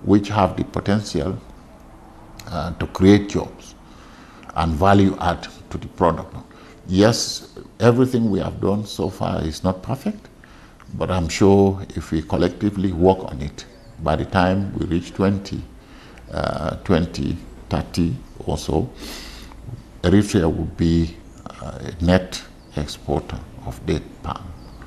which have the potential to create jobs and value add to the product. Yes, everything we have done so far is not perfect, but I'm sure if we collectively work on it, by the time we reach 2030 or so, Eritrea will be a net exporter of date palm.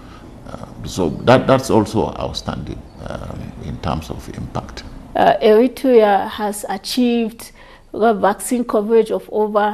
So that's also outstanding in terms of impact. Eritrea has achieved vaccine coverage of over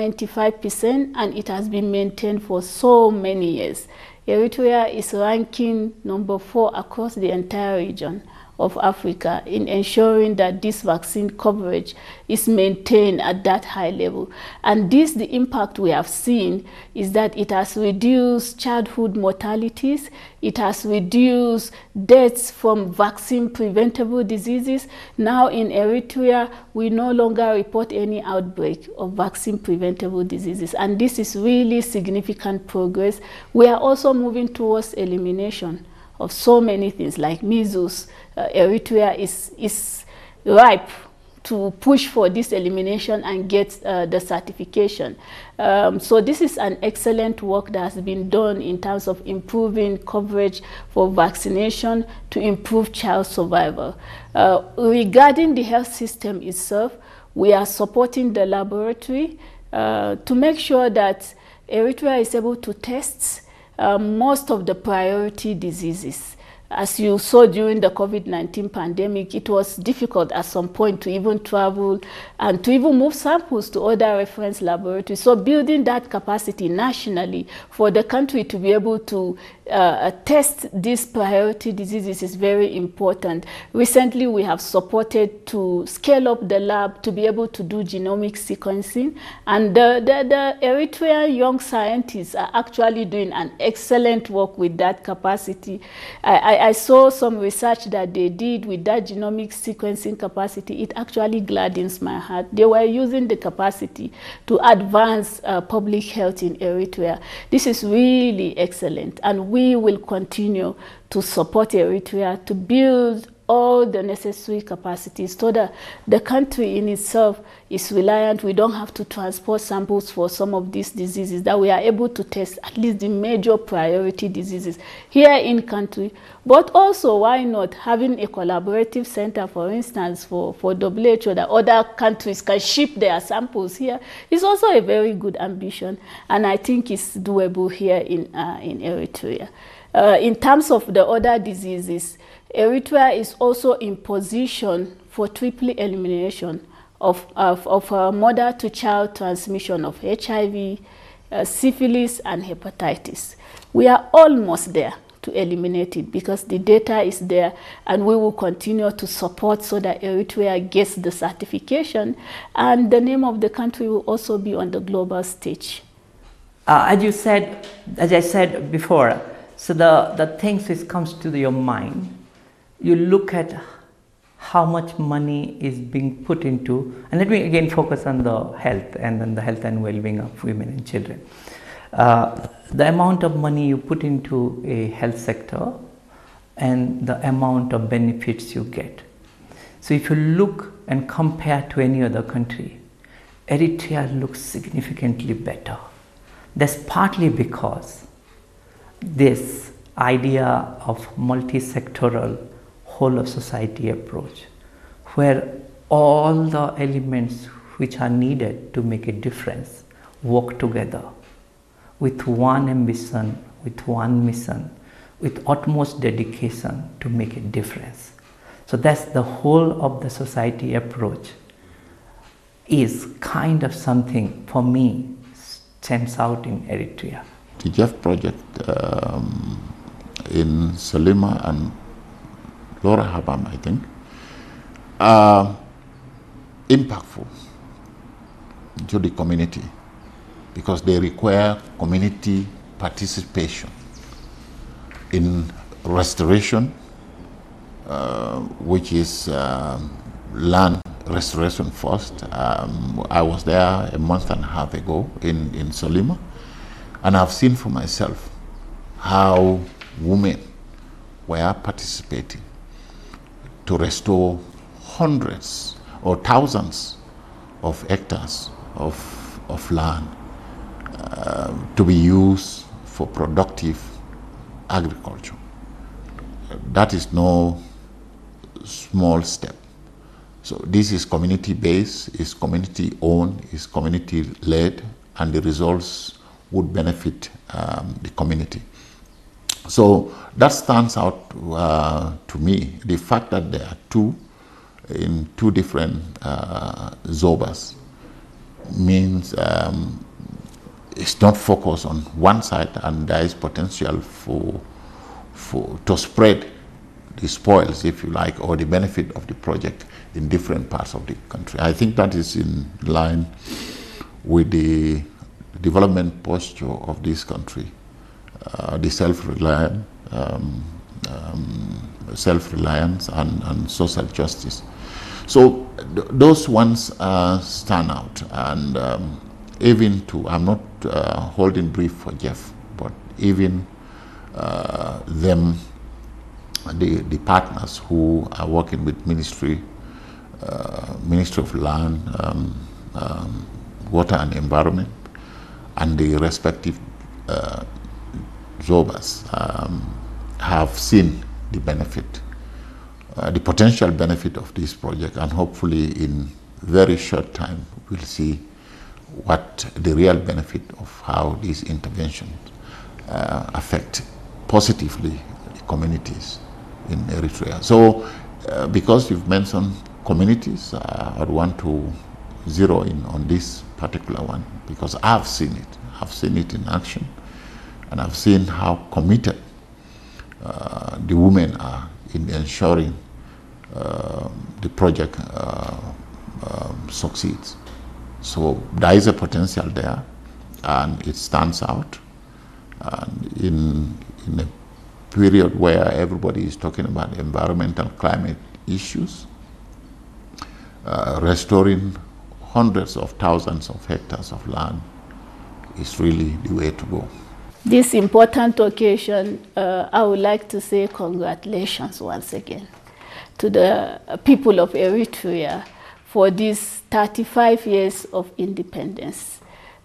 95%, and it has been maintained for so many years. Eritrea is ranking number 4 across the entire region of Africa in ensuring that this vaccine coverage is maintained at that high level. And the impact we have seen is that it has reduced childhood mortalities, it has reduced deaths from vaccine preventable diseases. Now in Eritrea, we no longer report any outbreak of vaccine preventable diseases, and this is really significant progress. We are also moving towards elimination of so many things like measles. Eritrea is ripe to push for this elimination and get the certification. So this is an excellent work that has been done in terms of improving coverage for vaccination to improve child survival. Regarding the health system itself, we are supporting the laboratory to make sure that Eritrea is able to test most of the priority diseases. As you saw during the COVID-19 pandemic, it was difficult at some point to even travel and to even move samples to other reference laboratories. So building that capacity nationally for the country to be able to test these priority diseases is very important. Recently, we have supported to scale up the lab to be able to do genomic sequencing, and the Eritrean young scientists are actually doing an excellent work with that capacity. I saw some research that they did with that genomic sequencing capacity. It actually gladdens my heart. They were using the capacity to advance public health in Eritrea. This is really excellent, and we will continue to support Eritrea to build all the necessary capacities so that the country in itself is reliant. We don't have to transport samples for some of these diseases, that we are able to test at least the major priority diseases here in country. But also, why not having a collaborative center, for instance, for WHO, that other countries can ship their samples here, is also a very good ambition, and I think it's doable here in Eritrea. In terms of the other diseases, Eritrea is also in position for triple elimination of mother-to-child transmission of HIV, syphilis, and hepatitis. We are almost there to eliminate it because the data is there, and we will continue to support so that Eritrea gets the certification, and the name of the country will also be on the global stage. As I said before, so the things which comes to your mind, you look at how much money is being put into, and let me again focus on the health and then the health and well-being of women and children. The amount of money you put into a health sector and the amount of benefits you get. So if you look and compare to any other country, Eritrea looks significantly better. That's partly because this idea of multi-sectoral whole of society approach, where all the elements which are needed to make a difference work together with one ambition, with one mission, with utmost dedication to make a difference. So that's the whole of the society approach is kind of something for me stands out in Eritrea. The JEF project in Salima and Laura Habam, I think, are impactful to the community because they require community participation in restoration, which is land restoration first. I was there a month and a half ago in Salima, and I've seen for myself how women were participating to restore hundreds or thousands of hectares of land to be used for productive agriculture. That is no small step. So this is community-based, is community-owned, is community-led, and the results would benefit the community. So that stands out to me. The fact that there are two in two different Zobas means it's not focused on one side, and there is potential to spread the spoils, if you like, or the benefit of the project in different parts of the country. I think that is in line with the development posture of this country, the self-reliance and social justice. So those ones stand out, and even to, I'm not holding brief for Jeff, but even them, the partners who are working with Ministry of Land, Water and Environment, and the respective Zobas have seen the benefit, the potential benefit of this project, and hopefully in very short time we'll see what the real benefit of how these interventions affect positively the communities in Eritrea. So because you've mentioned communities, I'd want to zero in on this particular one, because I've seen it. I've seen it in action, and I've seen how committed the women are in ensuring the project succeeds. So there is a potential there, and it stands out. And in a period where everybody is talking about environmental climate issues, restoring hundreds of thousands of hectares of land is really the way to go. This important occasion, I would like to say congratulations once again to the people of Eritrea for these 35 years of independence.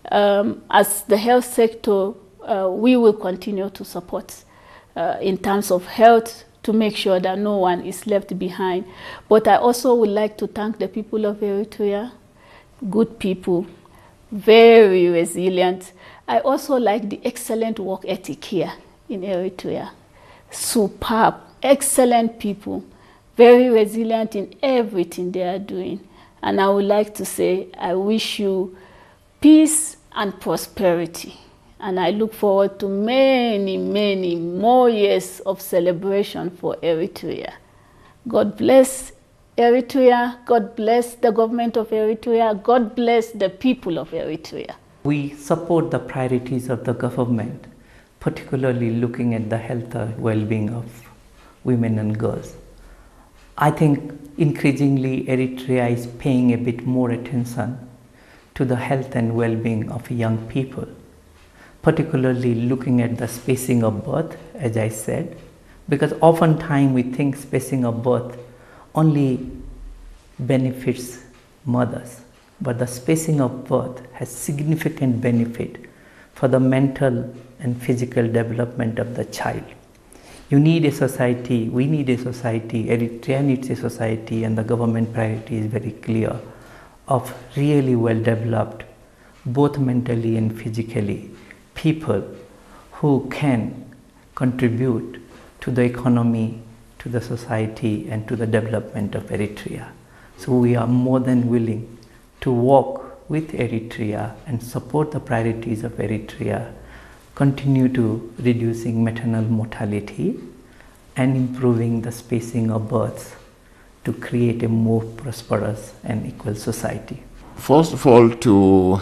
As the health sector, we will continue to support in terms of health to make sure that no one is left behind. But I also would like to thank the people of Eritrea, good people, very resilient. I also like the excellent work ethic here in Eritrea. Superb, excellent people, very resilient in everything they are doing. And I would like to say, I wish you peace and prosperity. And I look forward to many, many more years of celebration for Eritrea. God bless Eritrea. God bless the government of Eritrea. God bless the people of Eritrea. We support the priorities of the government, particularly looking at the health and well-being of women and girls. I think increasingly Eritrea is paying a bit more attention to the health and well-being of young people, particularly looking at the spacing of birth, as I said, because oftentimes we think spacing of birth only benefits mothers, but the spacing of birth has significant benefit for the mental and physical development of the child. You need a society, we need a society, Eritrea needs a society, and the government priority is very clear, of really well developed, both mentally and physically, people who can contribute to the economy, to the society, and to the development of Eritrea. So we are more than willing to work with Eritrea and support the priorities of Eritrea, continue to reducing maternal mortality and improving the spacing of births to create a more prosperous and equal society. First of all, to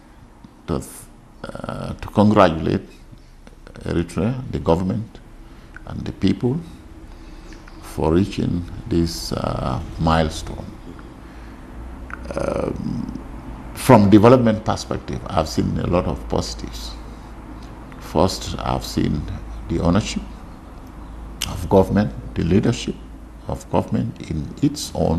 congratulate Eritrea, the government and the people for reaching this milestone. From development perspective, I've seen a lot of positives. First, I've seen the ownership of government, the leadership of government in its own